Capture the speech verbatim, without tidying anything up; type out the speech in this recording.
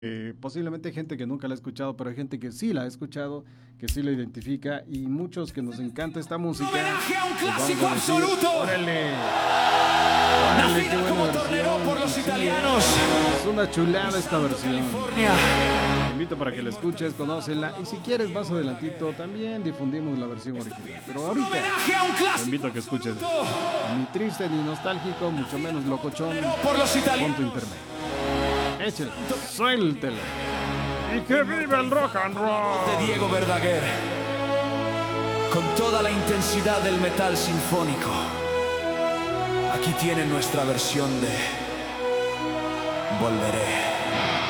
Eh, posiblemente hay gente que nunca la ha escuchado, pero hay gente que sí la ha escuchado, que sí la identifica y muchos que nos encanta esta música. Homenaje a un pues vamos clásico a decir, absoluto. ¡órale! ¡Órale, qué Nacida buena como versión! tornero por los Sí, italianos. es una chulada esta versión. California. Te invito para que la escuches, conócela y si quieres más adelantito también difundimos la versión original. Pero ahorita Homenaje a un te clásico invito a que escuches ni triste ni nostálgico, mucho menos locochón. por los italianos. Punto intermedio. Échale, suéltelo. Y que viva el rock and roll. De Diego Verdaguer. Con toda la intensidad del metal sinfónico. Aquí tienen nuestra versión de Volveré.